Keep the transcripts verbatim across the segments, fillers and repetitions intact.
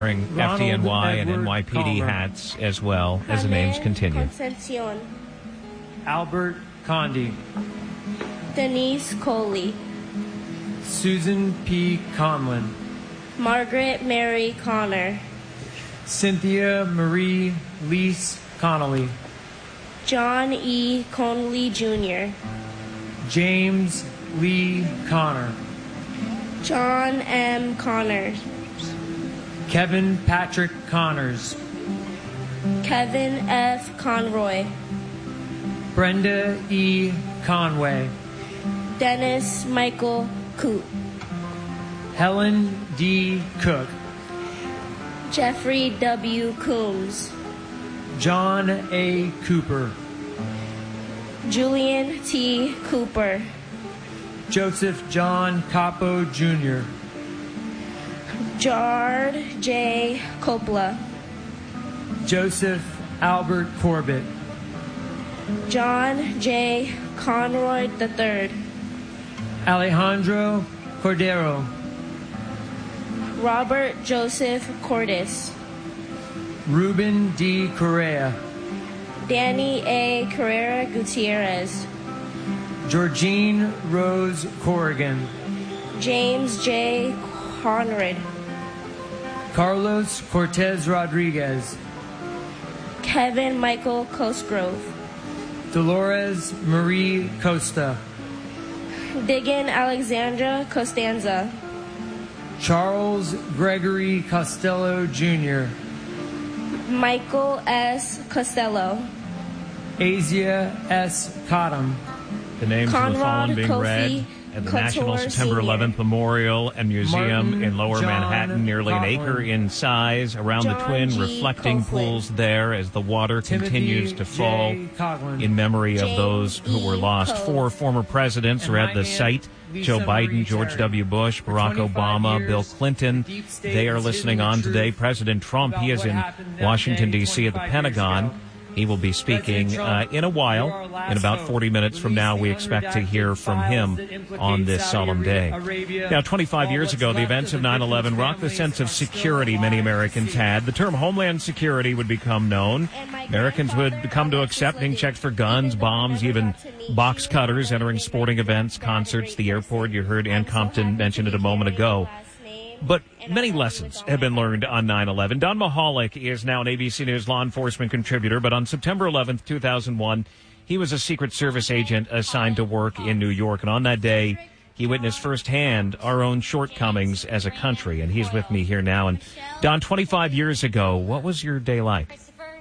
wearing F D N Y and N Y P D Calmer. hats as well as the names continue. Concepcion. Albert Condi. Denise Coley. Susan P. Conlon. Margaret Mary Connor. Cynthia Marie Lease Connolly. John E. Conley Junior James Lee Connor. John M. Connors. Kevin Patrick Connors. Kevin F. Conroy. Brenda E. Conway. Dennis Michael Coote. Helen D. Cook. Jeffrey W. Coombs. John A. Cooper. Julian T. Cooper. Joseph John Capo Junior Jard J. Coppola. Joseph Albert Corbett. John J. Conroy the third. Alejandro Cordero. Robert Joseph Cordes. Ruben D. Correa. Danny A. Carrera Gutierrez. Georgine Rose Corrigan. James J. Conrad. Carlos Cortez Rodriguez. Kevin Michael Cosgrove. Dolores Marie Costa. Diggin Alexandra Costanza. Charles Gregory Costello Junior Michael S. Costello. Asia S. Cottom. The names Conrad of the fallen being Kofi read at the Couture National September Senior. eleventh Memorial and Museum Martin in Lower John Manhattan, nearly an acre Coughlin. in size, around the John twin G. reflecting Coughlin. pools there as the water Timothy continues to fall J. Coughlin. in memory of James those who were E. lost. Coe. Four former presidents And are my at the man, site. Lisa Joe Biden, Marie George Terry. W. Bush, For Barack twenty-five Obama, years, Bill Clinton. the deep state They are has listening hidden the on today. truth President Trump, he about is what in happened that Washington, day D C at the twenty-five years Pentagon. ago. He will be speaking President uh, Trump, in a you're while. our last In about hope. forty minutes from now, we Release the expect to hear from unredacted him files that implicate on this Saudi solemn day. Arabia. Now, twenty-five All years what's ago, the left events of of the nine eleven victims' rocked the families sense of are still security alive many at Americans sea. had. The term Homeland Security would become known. Americans would come to accept being checked for guns, bombs, even box cutters entering sporting events, concerts, the airport. You heard Ann Compton mention it a moment ago. But many lessons have been learned on nine eleven. Don Mahalik is now an A B C News law enforcement contributor, but on September eleventh, two thousand one, he was a Secret Service agent assigned to work in New York. And on that day, he witnessed firsthand our own shortcomings as a country. And he's with me here now. And Don, twenty-five years ago, what was your day like?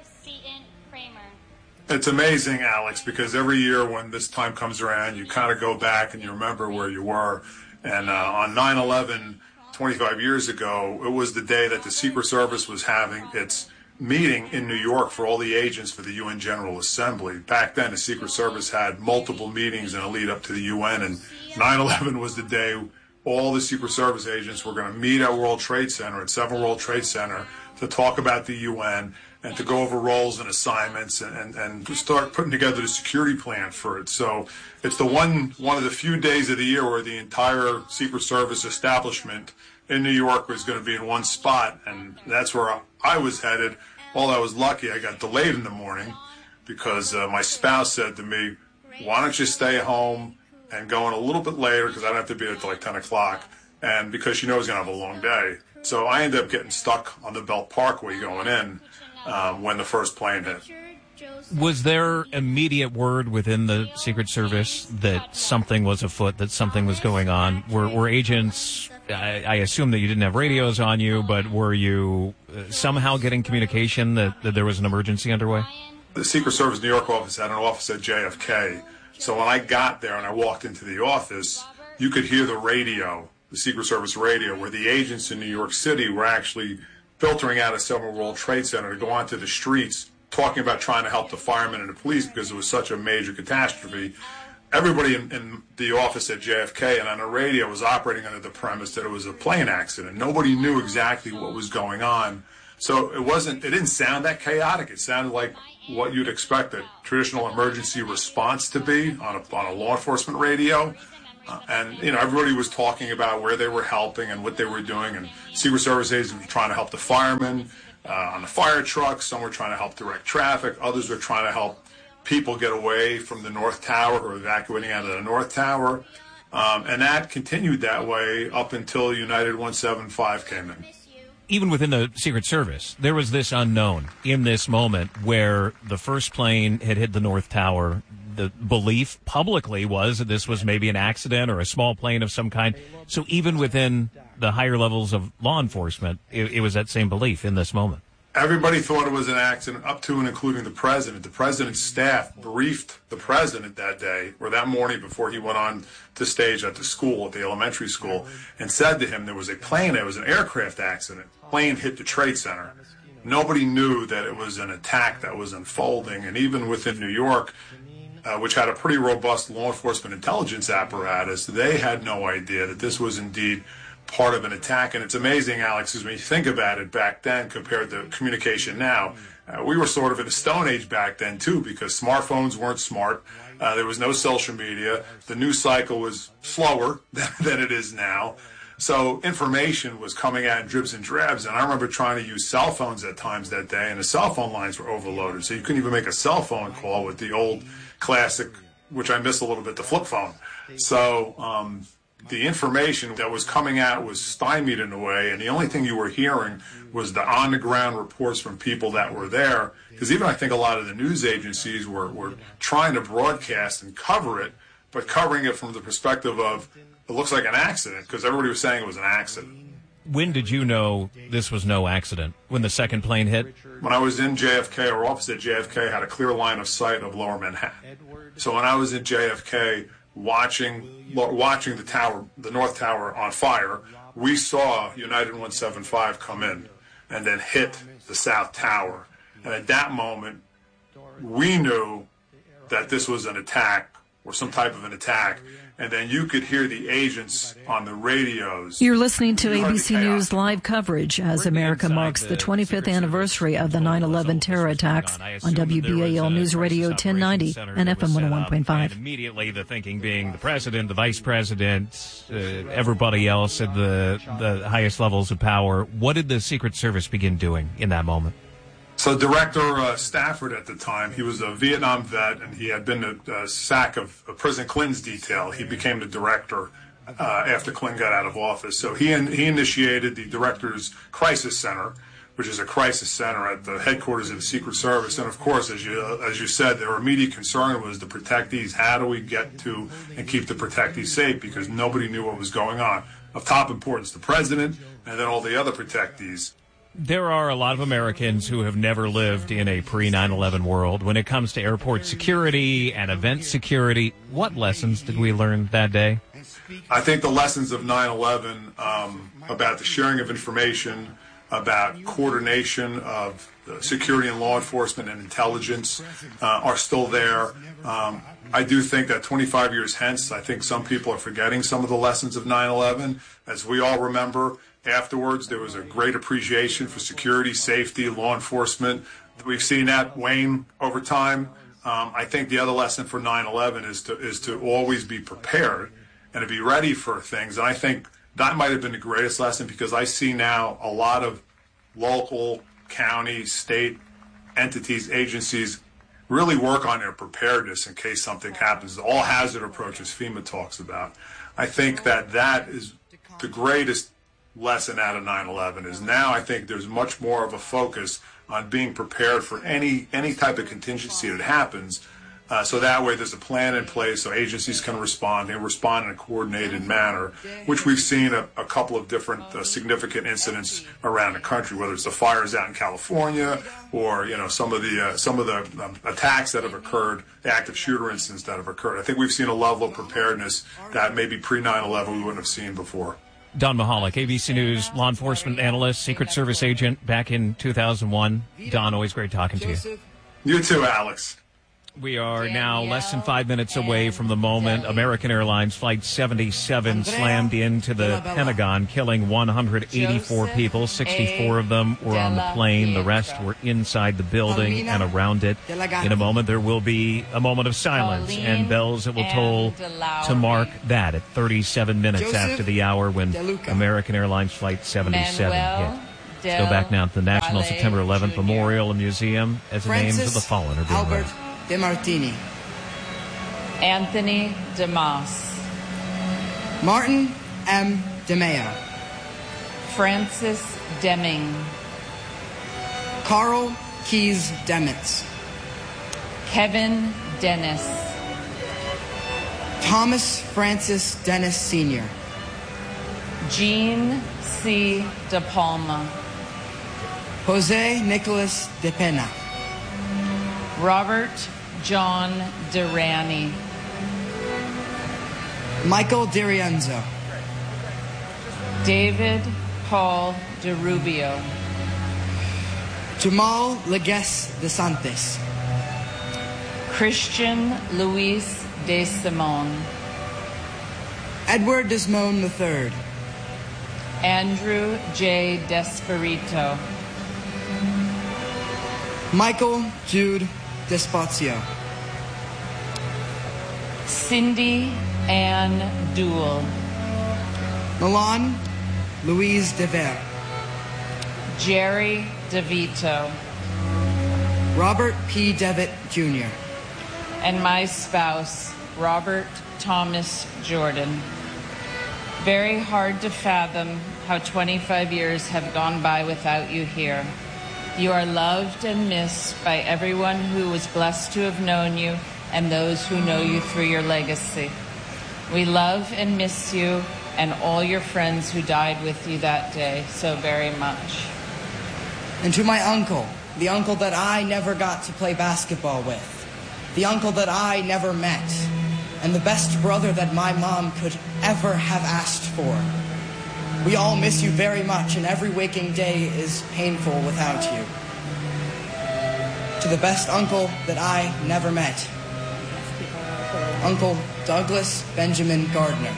It's amazing, Alex, because every year when this time comes around, you kind of go back and you remember where you were. And uh, on nine eleven, twenty-five years ago, it was the day that the Secret Service was having its meeting in New York for all the agents for the U N General Assembly. Back then, the Secret Service had multiple meetings in a lead up to the U N, and nine eleven was the day all the Secret Service agents were going to meet at World Trade Center, at Seven World Trade Center, to talk about the U N and to go over roles and assignments and, and, and to start putting together the security plan for it. So it's the one one of the few days of the year where the entire Secret Service establishment in New York was going to be in one spot, and that's where I was headed. Well, I was lucky. I got delayed in the morning because uh, my spouse said to me, why don't you stay home and go in a little bit later because I don't have to be there till like ten o'clock, and because she knows going to have a long day. So I ended up getting stuck on the Belt Parkway going in um, when the first plane hit. Was there immediate word within the Secret Service that something was afoot, that something was going on? Were, were agents, I, I assume that you didn't have radios on you, but were you uh, somehow getting communication that, that there was an emergency underway? The Secret Service New York office had an office at J F K. So when I got there and I walked into the office, you could hear the radio, the Secret Service radio, where the agents in New York City were actually filtering out of Seven World Trade Center to go onto the streets, talking about trying to help the firemen and the police because it was such a major catastrophe. Everybody in, in the office at J F K and on the radio was operating under the premise that it was a plane accident. Nobody knew exactly what was going on. So it wasn't, it didn't sound that chaotic. It sounded like what you'd expect a traditional emergency response to be on a, on a law enforcement radio. Uh, and, you know, everybody was talking about where they were helping and what they were doing. And Secret Service agents were trying to help the firemen uh, on the fire trucks. Some were trying to help direct traffic. Others were trying to help people get away from the North Tower or evacuating out of the North Tower. Um, and that continued that way up until United one seventy-five came in. Even within the Secret Service, there was this unknown in this moment where the first plane had hit the North Tower. The belief publicly was that this was maybe an accident or a small plane of some kind. So even within the higher levels of law enforcement, it, it was that same belief in this moment. Everybody thought it was an accident, up to and including the president. The president's staff briefed the president that day, or that morning before he went on to stage at the school, at the elementary school, and said to him there was a plane, it was an aircraft accident. Plane hit the Trade Center. Nobody knew that it was an attack that was unfolding, and even within New York, uh, which had a pretty robust law enforcement intelligence apparatus, they had no idea that this was indeed part of an attack. And it's amazing, Alex, as when you think about it back then compared to communication now, uh, we were sort of in a stone age back then too, because smartphones weren't smart. Uh, there was no social media. The news cycle was slower than, than it is now. So information was coming out in dribs and drabs. And I remember trying to use cell phones at times that day, and the cell phone lines were overloaded. So you couldn't even make a cell phone call with the old classic, which I miss a little bit, the flip phone. So, um, the information that was coming out was stymied in a way, and the only thing you were hearing was the on-the-ground reports from people that were there. Because even I think a lot of the news agencies were, were trying to broadcast and cover it, but covering it from the perspective of, it looks like an accident, because everybody was saying it was an accident. When did you know this was no accident? When the second plane hit? When I was in J F K, our office at J F K had a clear line of sight of Lower Manhattan. So when I was in J F K, watching watching the tower, the North Tower on fire, we saw United one seventy-five come in and then hit the South Tower. And at that moment, we knew that this was an attack or some type of an attack. And then you could hear the agents on the radios. You're listening to A B C News live coverage as America marks the twenty-fifth anniversary of the nine eleven terror attacks on W B A L News Radio ten ninety and F M one oh one point five. Immediately the thinking being the president, the vice president, uh, everybody else at the, the highest levels of power. What did the Secret Service begin doing in that moment? So Director uh, Stafford at the time, he was a Vietnam vet, and he had been the uh, S A C of, of President Clinton's detail. He became the director uh, after Clinton got out of office. So he in, he initiated the Director's Crisis Center, which is a crisis center at the headquarters of the Secret Service. And of course, as you uh, as you said, their immediate concern was the protectees. How do we get to and keep the protectees safe? Because nobody knew what was going on. Of top importance, the president, and then all the other protectees. There are a lot of Americans who have never lived in a pre nine eleven world. When it comes to airport security and event security, what lessons did we learn that day? I think the lessons of nine eleven um, about the sharing of information, about coordination of security and law enforcement and intelligence uh, are still there. Um, I do think that twenty-five years hence, I think some people are forgetting some of the lessons of nine eleven. As we all remember, afterwards, there was a great appreciation for security, safety, law enforcement. We've seen that wane over time. Um, I think the other lesson for nine eleven is to is to always be prepared and to be ready for things. And I think that might have been the greatest lesson, because I see now a lot of local, county, state entities, agencies really work on their preparedness in case something happens. The all hazard approach, as FEMA talks about. I think that that is the greatest lesson out of nine eleven. Is now I think there's much more of a focus on being prepared for any any type of contingency that happens, uh, so that way there's a plan in place so agencies can respond and respond in a coordinated manner, which we've seen a, a couple of different uh, significant incidents around the country, whether it's the fires out in California or you know some of the uh, some of the um, attacks that have occurred, the active shooter incidents that have occurred. I think we've seen a level of preparedness that maybe pre nine eleven we wouldn't have seen before. Don Mahalik, A B C News law enforcement analyst, Secret Service agent back in two thousand one. Don, always great talking to you. You too, Alex. We are now less than five minutes away from the moment American Airlines Flight seventy-seven slammed into the Pentagon, killing one hundred eighty-four people. sixty-four of them were on the plane. The rest were inside the building and around it. In a moment, there will be a moment of silence and bells that will toll to mark that at thirty-seven minutes after the hour when American Airlines Flight seventy-seven hit. Let's go back now to the National September eleventh Memorial and Museum as the names of the fallen are being read. De Martini, Anthony DeMoss, Martin M. DeMeo, Francis Deming, Carl Keys Demitz, Kevin Dennis, Thomas Francis Dennis Senior, Jean C. De Palma, Jose Nicolas De Pena, Robert John Durrani, Michael DiRienzo, David Paul DeRubio, Jamal Legues de Santos, Christian Luis de Simon, Edward Desmond the third, Andrew J. Desperito, Michael Jude Despazio, Cindy Ann Duell, Milan Louise DeVere, Jerry DeVito, Robert P. Devitt Junior, and my spouse, Robert Thomas Jordan. Very hard to fathom how twenty-five years have gone by without you here. You are loved and missed by everyone who was blessed to have known you and those who know you through your legacy. We love and miss you and all your friends who died with you that day so very much. And to my uncle, the uncle that I never got to play basketball with, the uncle that I never met, and the best brother that my mom could ever have asked for. We all miss you very much, and every waking day is painful without you. To the best uncle that I never met, Uncle Douglas Benjamin Gardner.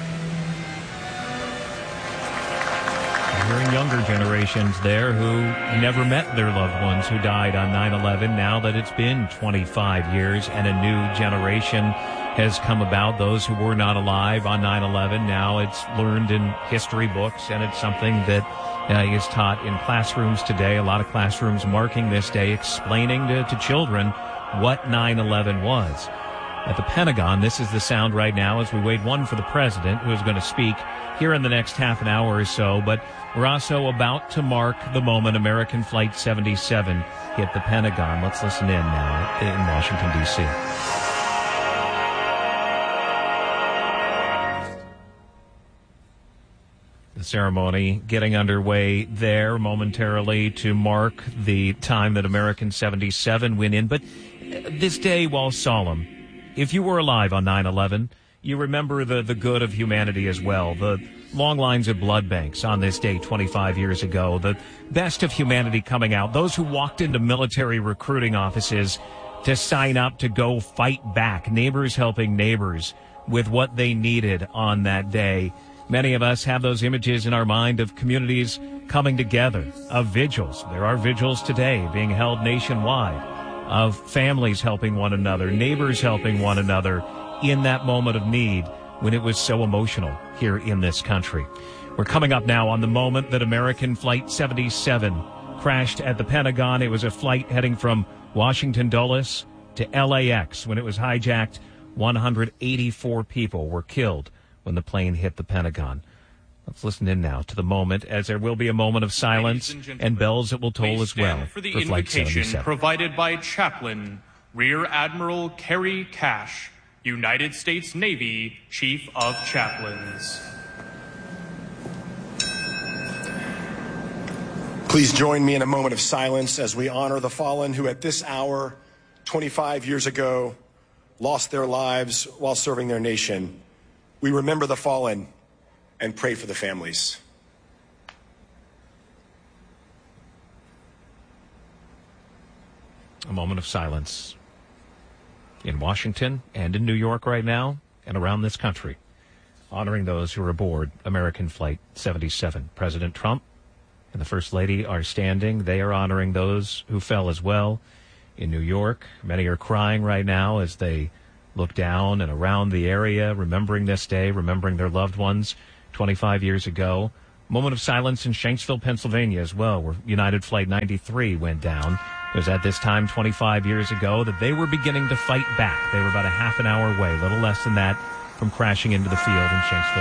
Hearing younger generations there who never met their loved ones who died on nine eleven, now that it's been twenty-five years and a new generation has come about, those who were not alive on nine eleven, now it's learned in history books, and it's something that uh, is taught in classrooms today. A lot of classrooms marking this day, explaining to, to children what nine eleven was. At the Pentagon, this is the sound right now as we wait, one, for the president, who is going to speak here in the next half an hour or so, but we're also about to mark the moment American Flight seventy-seven hit the Pentagon. Let's listen in now in Washington, D C The ceremony getting underway there momentarily to mark the time that American seventy-seven went in. But this day, while solemn, if you were alive on nine eleven, you remember the, the good of humanity as well. The long lines of blood banks on this day twenty-five years ago. The best of humanity coming out. Those who walked into military recruiting offices to sign up to go fight back. Neighbors helping neighbors with what they needed on that day. Many of us have those images in our mind of communities coming together, of vigils. There are vigils today being held nationwide, of families helping one another, neighbors helping one another in that moment of need when it was so emotional here in this country. We're coming up now on the moment that American Flight seventy-seven crashed at the Pentagon. It was a flight heading from Washington Dulles to L A X. When it was hijacked, one hundred eighty-four people were killed when the plane hit the Pentagon. Let's listen in now to the moment, as there will be a moment of silence and, and bells that will toll as well for the for Flight seventy-seven. Provided by Chaplain Rear Admiral Kerry Cash, United States Navy Chief of Chaplains. Please join me in a moment of silence as we honor the fallen who at this hour, twenty-five years ago, lost their lives while serving their nation. We remember the fallen and pray for the families. A moment of silence. in Washington and in New York right now and around this country, honoring those who are aboard American Flight seventy-seven. President Trump and the First Lady are standing. They are honoring those who fell as well in New York. Many are crying right now as they look down and around the area, remembering this day, remembering their loved ones twenty-five years ago. Moment of silence in Shanksville, Pennsylvania as well, where United Flight ninety-three went down. It was at this time twenty-five years ago that they were beginning to fight back. They were about a half an hour away, little less than that, from crashing into the field in Shanksville,